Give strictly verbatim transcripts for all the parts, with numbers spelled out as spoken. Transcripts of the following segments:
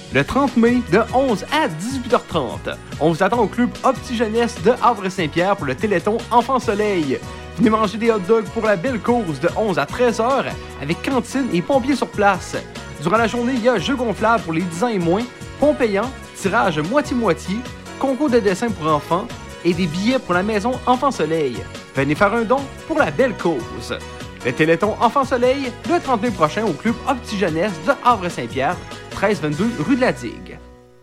Le trente mai, de onze à dix-huit heures trente, on vous attend au club Opti Jeunesse de Havre-Saint-Pierre pour le Téléthon Enfant Soleil. Venez manger des hot dogs pour la belle cause de onze à treize heures avec cantine et pompiers sur place. Durant la journée, il y a jeux gonflables pour les dix ans et moins, ponts payants, tirage moitié-moitié, concours de dessin pour enfants et des billets pour la maison Enfant Soleil. Venez faire un don pour la belle cause. Le Téléthon Enfant Soleil, le trente mai prochain au club Opti Jeunesse de Havre-Saint-Pierre, treize vingt-deux rue de la Digue.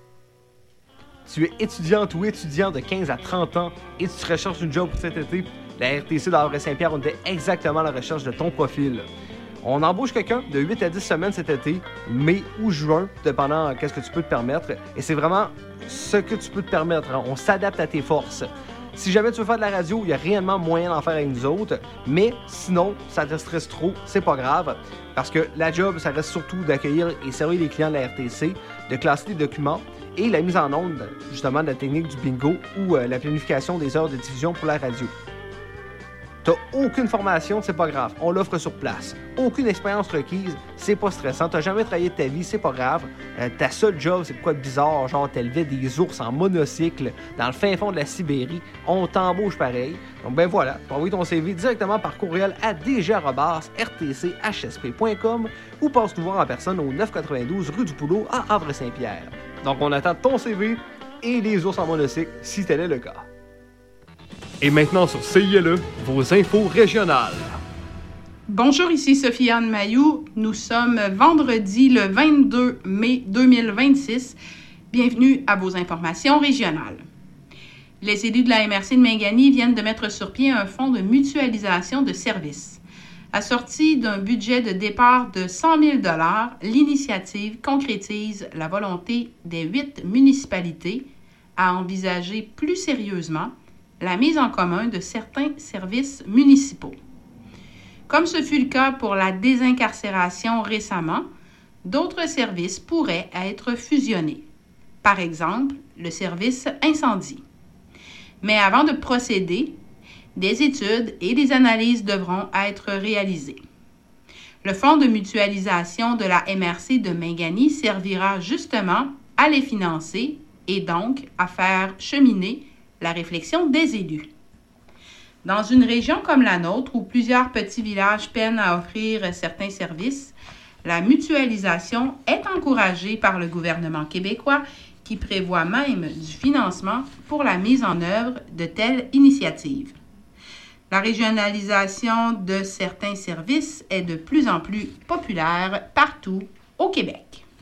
Tu es étudiante ou étudiant de quinze à trente ans et tu recherches une job pour cet été, la R T C de Havre-Saint-Pierre, on était exactement à la recherche de ton profil. On embauche quelqu'un de huit à dix semaines cet été, mai ou juin, dépendant qu'est-ce que tu peux te permettre. Et c'est vraiment ce que tu peux te permettre. Hein. On s'adapte à tes forces. Si jamais tu veux faire de la radio, il y a réellement moyen d'en faire avec nous autres. Mais sinon, ça te stresse trop, c'est pas grave. Parce que la job, ça reste surtout d'accueillir et servir les clients de la R T C, de classer les documents et la mise en onde, justement, de la technique du bingo ou euh, la planification des heures de diffusion pour la radio. T'as aucune formation, c'est pas grave. On l'offre sur place. Aucune expérience requise, c'est pas stressant. T'as jamais travaillé de ta vie, c'est pas grave. Euh, ta seule job, c'est quoi de bizarre? Genre, t'élevais des ours en monocycle dans le fin fond de la Sibérie. On t'embauche pareil. Donc, ben voilà. Tu peux envoyer ton C V directement par courriel à d g arobase r t c h s p point com ou passe nous voir en personne au neuf cent quatre-vingt-douze rue du Poulot à Havre-Saint-Pierre. Donc, on attend ton C V et les ours en monocycle si tel est le cas. Et maintenant sur C I L E, vos infos régionales. Bonjour, ici Sophie-Anne Mailloux. Nous sommes vendredi le vingt-deux mai deux mille vingt-six. Bienvenue à vos informations régionales. Les élus de la M R C de Mingani viennent de mettre sur pied un fonds de mutualisation de services. Assorti d'un budget de départ de cent mille dollars, l'initiative concrétise la volonté des huit municipalités à envisager plus sérieusement la mise en commun de certains services municipaux. Comme ce fut le cas pour la désincarcération récemment, d'autres services pourraient être fusionnés. Par exemple, le service incendie. Mais avant de procéder, des études et des analyses devront être réalisées. Le fonds de mutualisation de la M R C de Mingani servira justement à les financer et donc à faire cheminer la réflexion des élus. Dans une région comme la nôtre, où plusieurs petits villages peinent à offrir certains services, la mutualisation est encouragée par le gouvernement québécois qui prévoit même du financement pour la mise en œuvre de telles initiatives. La régionalisation de certains services est de plus en plus populaire partout au Québec.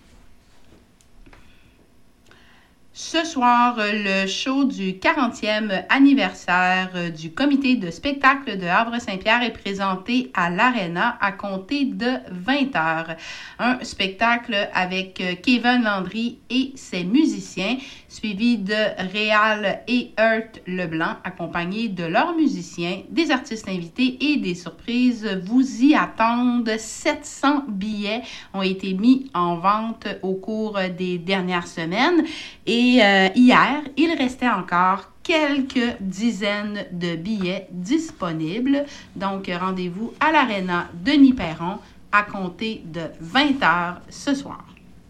Ce soir, le show du quarantième anniversaire du comité de spectacle de Havre-Saint-Pierre est présenté à l'Arena à compter de vingt heures. Un spectacle avec Kevin Landry et ses musiciens, suivi de Réal et Hurt Leblanc, accompagnés de leurs musiciens, des artistes invités et des surprises. Vous y attendent. sept cents billets ont été mis en vente au cours des dernières semaines et Et euh, hier, il restait encore quelques dizaines de billets disponibles. Donc, rendez-vous à l'Arena Denis-Perron à compter de vingt heures ce soir.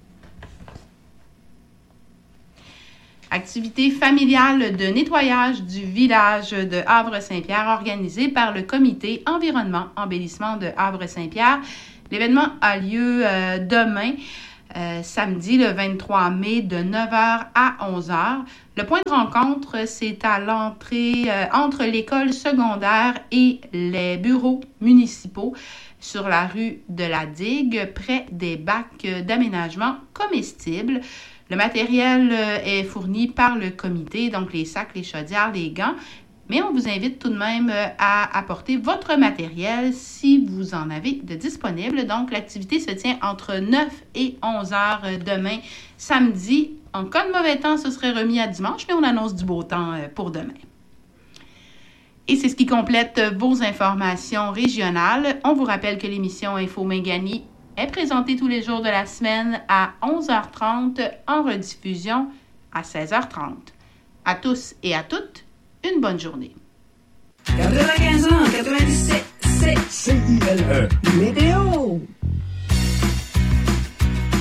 Activité familiale de nettoyage du village de Havre-Saint-Pierre organisée par le comité Environnement Embellissement de Havre-Saint-Pierre. L'événement a lieu euh, demain. Euh, samedi le vingt-trois mai de neuf heures à onze heures. Le point de rencontre, c'est à l'entrée euh, entre l'école secondaire et les bureaux municipaux sur la rue de la Digue, près des bacs d'aménagement comestibles. Le matériel euh, est fourni par le comité, donc les sacs, les chaudières, les gants. Mais on vous invite tout de même à apporter votre matériel si vous en avez de disponible. Donc, l'activité se tient entre neuf et onze heures demain, samedi. En cas de mauvais temps, ce serait remis à dimanche, mais on annonce du beau temps pour demain. Et c'est ce qui complète vos informations régionales. On vous rappelle que l'émission Info Mingani est présentée tous les jours de la semaine à onze heures trente, en rediffusion à seize heures trente. À tous et à toutes, une bonne journée. quatre-vingt-quinze ans, quatre-vingt-dix-sept, c'est C I L E. Météo.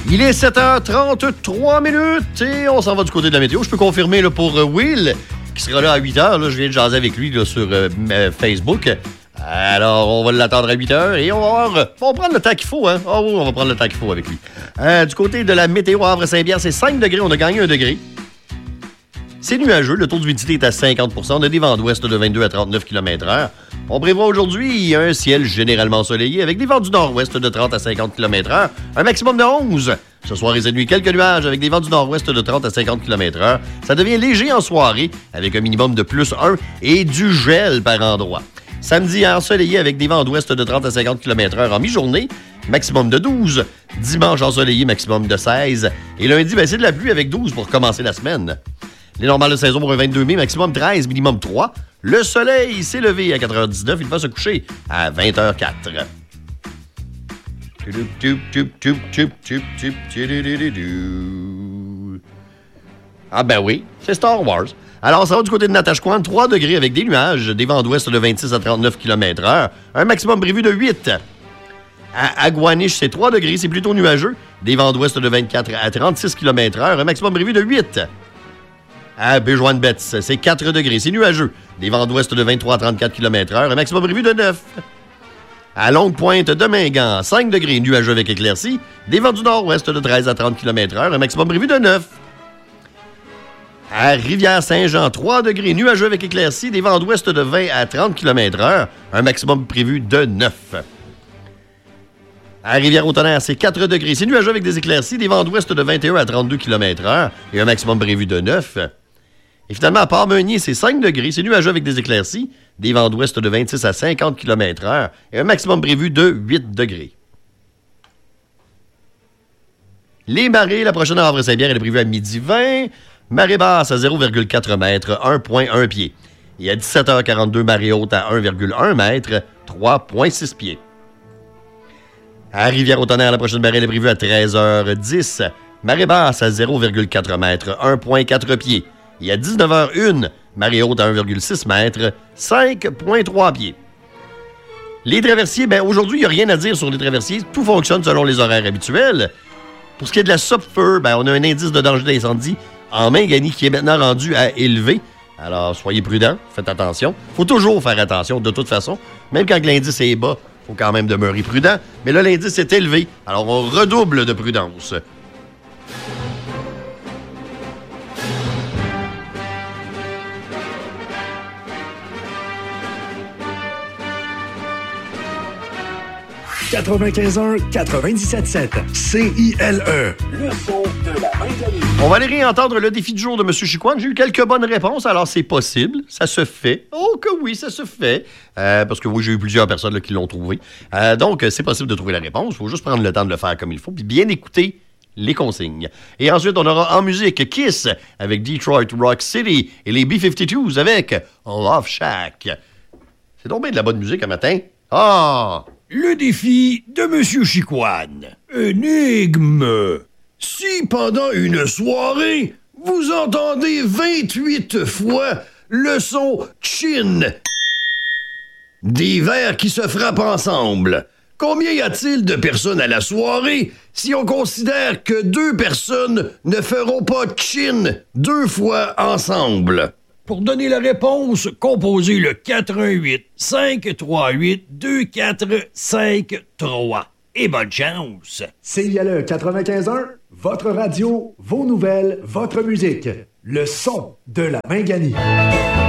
Il est sept heures trente-trois minutes et on s'en va du côté de la météo. Je peux confirmer là, pour Will, qui sera là à huit heures. Là, je viens de jaser avec lui là, sur euh, Facebook. Alors, on va l'attendre à huit heures et on va, voir, on va prendre le temps qu'il faut. Hein? Oh oui, on va prendre le temps qu'il faut avec lui. Euh, du côté de la météo à Havre-Saint-Pierre, c'est cinq degrés. On a gagné un degré. C'est nuageux. Le taux d'humidité est à cinquante pour cent. On a des vents d'ouest de vingt-deux à trente-neuf kilomètres heure. On prévoit aujourd'hui un ciel généralement ensoleillé avec des vents du nord-ouest de trente à cinquante kilomètres heure. Un maximum de onze. Ce soir et cette nuit, quelques nuages avec des vents du nord-ouest de trente à cinquante kilomètres heure. Ça devient léger en soirée avec un minimum de plus un et du gel par endroit. Samedi, ensoleillé avec des vents d'ouest de trente à cinquante kilomètres heure en mi-journée, maximum de douze. Dimanche, ensoleillé, maximum de seize. Et lundi, ben, c'est de la pluie avec douze pour commencer la semaine. Les normales de saison pour un vingt-deux mai, maximum treize, minimum trois. Le soleil s'est levé à quatre heures dix-neuf. Il va se coucher à vingt heures quatre. Ah ben oui, c'est Star Wars. Alors, ça va du côté de Natashquan, trois degrés avec des nuages, des vents d'ouest de vingt-six à trente-neuf kilomètres heure, un maximum prévu de huit. À Aguaniche, c'est trois degrés, c'est plutôt nuageux, des vents d'ouest de vingt-quatre à trente-six kilomètres heure, un maximum prévu de huit. À Béjoine-Betts, c'est quatre degrés, c'est nuageux, des vents d'ouest de vingt-trois à trente-quatre kilomètres heure, un maximum prévu de neuf. À Longue-Pointe de Mingan, cinq degrés, nuageux avec éclaircies, des vents du nord-ouest de treize à trente kilomètres heure, un maximum prévu de neuf. À Rivière-Saint-Jean, trois degrés, nuageux avec éclaircies, des vents d'ouest de vingt à trente kilomètres heure, un maximum prévu de neuf. À Rivière-au-Tonnerre, c'est quatre degrés, c'est nuageux avec des éclaircies, des vents d'ouest de vingt et un à trente-deux kilomètres heure et un maximum prévu de neuf. Et finalement, à Port-Meunier, c'est cinq degrés, c'est nuageux avec des éclaircies, des vents d'ouest de vingt-six à cinquante kilomètres heure et un maximum prévu de huit degrés. Les marées, la prochaine à Havre-Saint-Pierre, elle est prévue à midi vingt. Marée basse à zéro virgule quatre mètres, un virgule un pied. Et à dix-sept heures quarante-deux, marée haute à un virgule un mètre, trois virgule six pieds. À Rivière-au-Tonnerre, la prochaine marée est prévue à treize heures dix. Marée basse à zéro virgule quatre mètres, un virgule quatre pieds. Et à dix-neuf heures une, marée haute à un virgule six mètres, cinq virgule trois pieds. Les traversiers, bien aujourd'hui, il n'y a rien à dire sur les traversiers. Tout fonctionne selon les horaires habituels. Pour ce qui est de la Sopfer, ben, on a un indice de danger d'incendie en Mingani qui est maintenant rendu à élevé. Alors, soyez prudents, faites attention. Il faut toujours faire attention, de toute façon. Même quand l'indice est bas, il faut quand même demeurer prudent. Mais là, l'indice est élevé, alors on redouble de prudence. quatre-vingt-quinze un quatre-vingt-dix-sept sept C I L E. Le son de la Mingani. On va aller réentendre le défi du jour de M. Chicoine. J'ai eu quelques bonnes réponses, alors c'est possible. Ça se fait. Oh que oui, ça se fait. Euh, parce que oui, j'ai eu plusieurs personnes là, qui l'ont trouvé. Euh, donc, c'est possible de trouver la réponse. Il faut juste prendre le temps de le faire comme il faut, puis bien écouter les consignes. Et ensuite, on aura en musique Kiss avec Detroit Rock City et les B cinquante-deux avec Love Shack. C'est donc bien de la bonne musique un matin. Ah! Le défi de Monsieur Chicoine. Énigme. Si pendant une soirée, vous entendez vingt-huit fois le son chin des verres qui se frappent ensemble, combien y a-t-il de personnes à la soirée si on considère que deux personnes ne feront pas chin deux fois ensemble? Pour donner la réponse, composez le quatre un huit cinq trois huit deux quatre cinq trois. Et bonne chance! C I L E quatre-vingt-quinze un, votre radio, vos nouvelles, votre musique. Le son de la Mingani.